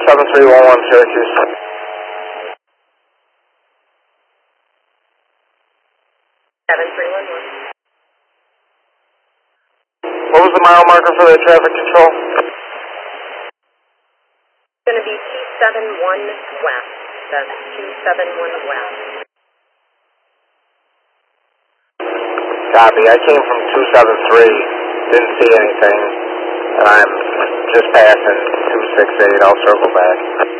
7311 Syracuse. What was the mile marker for the traffic control? It's going to be 271 west. That's 271 west. Copy. I came from 273. Didn't see anything. And I'm just passing 268. I'll circle back.